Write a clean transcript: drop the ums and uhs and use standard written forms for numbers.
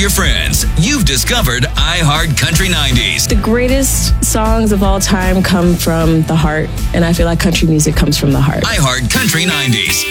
your friends. You've discovered iHeart Country 90s. The greatest songs of all time come from the heart, and I feel like country music comes from the heart. iHeart Country 90s.